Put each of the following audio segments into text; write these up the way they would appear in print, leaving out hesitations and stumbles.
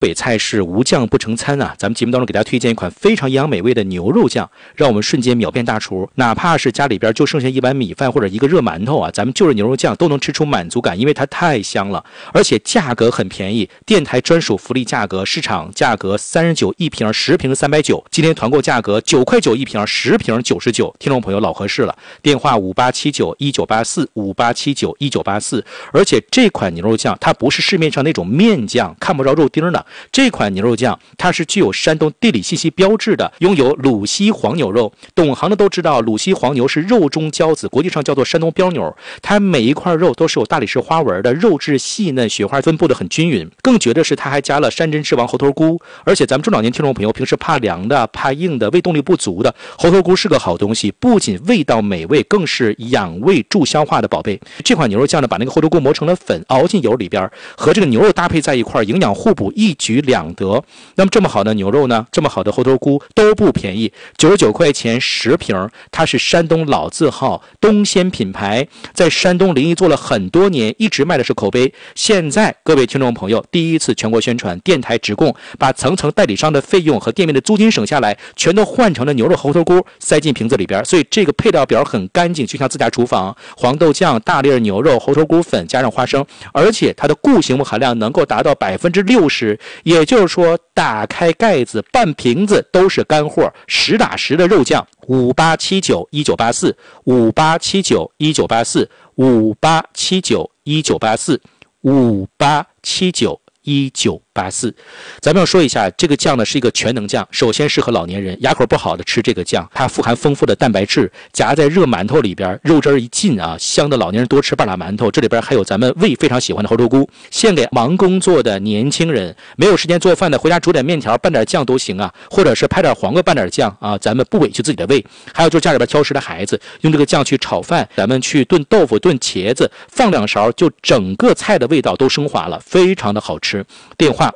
北菜是无酱不成餐啊！咱们节目当中给大家推荐一款非常营养美味的牛肉酱，让我们瞬间秒变大厨。哪怕是家里边就剩下一碗米饭或者一个热馒头啊，咱们就着牛肉酱都能吃出满足感，因为它太香了，而且价格很便宜，电台专属福利价格，市场价格39一瓶，10瓶390，今天团购价格9块9一瓶，10瓶99，听众朋友老合适了。电话58791984，58791984。而且这款牛肉酱它不是市面上那种面酱，看不着肉丁的。这款牛肉酱它是具有山东地理信息标志的，拥有鲁西黄牛肉。懂行的都知道，鲁西黄牛是肉中骄子，国际上叫做山东标牛。它每一块肉都是有大理石花纹的，肉质细嫩，雪花分布的很均匀。更绝的是，它还加了山珍之王猴头菇。而且咱们中老年听众朋友平时怕凉的、怕硬的、胃动力不足的，猴头菇是个好东西，不仅味道美味，更是养胃助消化的宝贝。这款牛肉酱呢，把那个猴头菇磨成了粉，熬进油里边，和这个牛肉搭配在一块，营养互补，一举两得。那么这么好的牛肉呢，这么好的猴头菇都不便宜，99块钱10瓶，它是山东老字号东鲜品牌，在山东临沂做了很多年，一直卖的是口碑。现在各位听众朋友第一次全国宣传，电台直供，把层层代理商的费用和店面的租金省下来，全都换成了牛肉猴头菇，塞进瓶子里边，所以这个配料表很干净，就像自家厨房。黄豆酱、大粒牛肉、猴头菇粉加上花生，而且它的固形物含量能够达到60%，也就是说打开盖子半瓶子都是干货，实打实的肉酱。58791984，58791984，58791984，咱们要说一下，这个酱呢是一个全能酱，首先适合老年人，牙口不好的吃这个酱，它富含丰富的蛋白质，夹在热馒头里边，肉汁一进啊，香的老年人多吃半拉馒头。这里边还有咱们胃非常喜欢的猴头菇，献给忙工作的年轻人，没有时间做饭的，回家煮点面条拌点酱都行啊，或者是拍点黄瓜拌点酱啊，咱们不委屈自己的胃。还有就是家里边挑食的孩子，用这个酱去炒饭，咱们去炖豆腐、炖茄子，放2勺，就整个菜的味道都升华了，非常的好吃。电话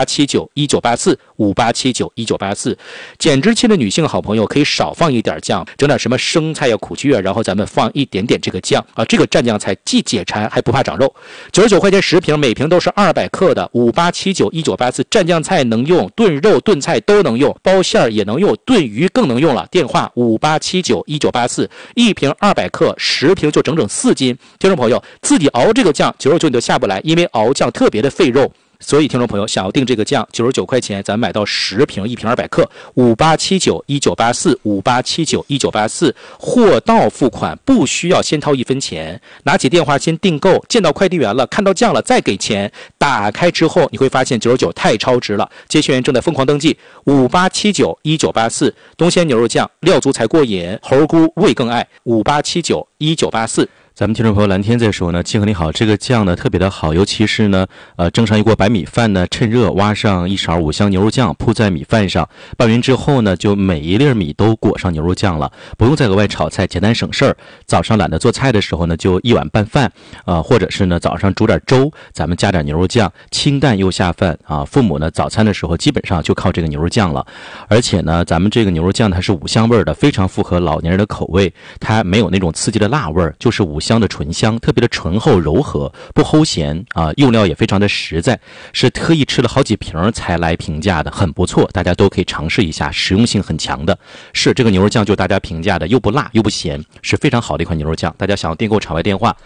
58791984，58791984。减脂期的女性好朋友可以少放一点酱，整点什么生菜呀、苦苣啊，然后咱们放一点点这个酱啊，这个蘸酱菜既解馋还不怕长肉。99块钱10瓶，每瓶都是200克的。58791984蘸酱菜能用，炖肉炖菜都能用，包馅儿也能用，炖鱼更能用了。电话58791984，一瓶200克，10瓶就整整4斤。听众朋友自己熬这个酱99你都下不来，因为熬酱特别的费肉。所以听众朋友想要订这个酱99块钱，咱买到10瓶，一瓶200克，58791984，58791984，货到付款，不需要先掏1分钱，拿起电话先订购，见到快递员了，看到酱了再给钱，打开之后你会发现99太超值了。接线员正在疯狂登记，58791984，东鲜牛肉酱，料足才过瘾，猴菇味更爱，58791984。咱们听众朋友蓝天在说呢，庆和你好，这个酱呢特别的好，尤其是呢蒸上一锅白米饭呢，趁热挖上1勺五香牛肉酱，铺在米饭上，拌匀之后呢，就每一粒米都裹上牛肉酱了，不用再额外炒菜，简单省事儿。早上懒得做菜的时候呢，就一碗拌饭或者是呢早上煮点粥，咱们加点牛肉酱，清淡又下饭啊。父母呢早餐的时候基本上就靠这个牛肉酱了，而且呢咱们这个牛肉酱它是五香味的，非常符合老年人的口味，它没有那种刺激的辣味，就是五香的醇香，特别的醇厚柔和，不齁咸啊，用料也非常的实在，是特意吃了好几瓶才来评价的，很不错，大家都可以尝试一下，实用性很强的。是这个牛肉酱就大家评价的，又不辣又不咸，是非常好的一款牛肉酱。大家想要订购场外电话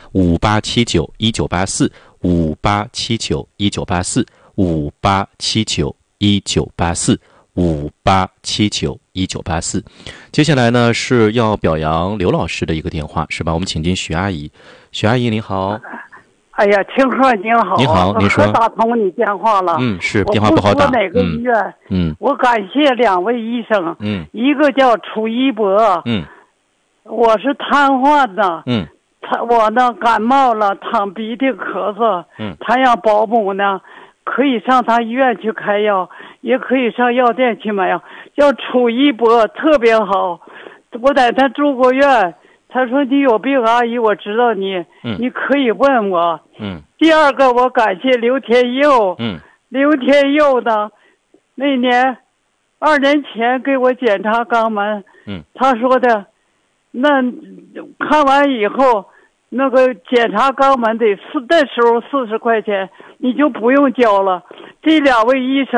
58791984，58791984，58791984，58791984。接下来呢是要表扬刘老师的一个电话，是吧？我们请进许阿姨。许阿姨你好。 哎呀，庆贺您好。 你好，你说。 打通你电话了。 是电话不好打。 我不说哪个医院。我感谢2位医生。一个叫楚一博。我是瘫痪的。我呢感冒了，淌鼻涕咳嗽。他让保姆呢可以上他医院去开药，也可以上药店去买药。叫楚一博，特别好。我在他住过院，他说你有病，阿姨我知道你，你可以问我。第二个我感谢刘天佑。刘天佑呢，那年2年前给我检查肛门。他说的，那看完以后，那个检查肛门得那时候40块钱，你就不用交了。 这两位医生